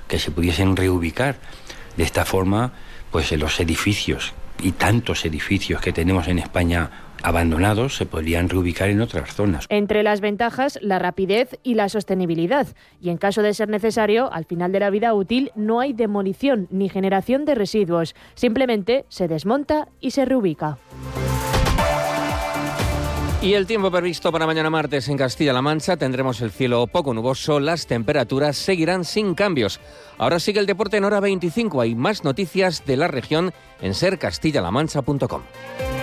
que se pudiesen reubicar. De esta forma, pues los edificios y tantos edificios que tenemos en España abandonados se podrían reubicar en otras zonas. Entre las ventajas, la rapidez y la sostenibilidad. Y en caso de ser necesario, al final de la vida útil no hay demolición ni generación de residuos. Simplemente se desmonta y se reubica. Y el tiempo previsto para mañana martes en Castilla-La Mancha, tendremos el cielo poco nuboso, las temperaturas seguirán sin cambios. Ahora sigue el deporte en hora 25, hay más noticias de la región en sercastillalamancha.com.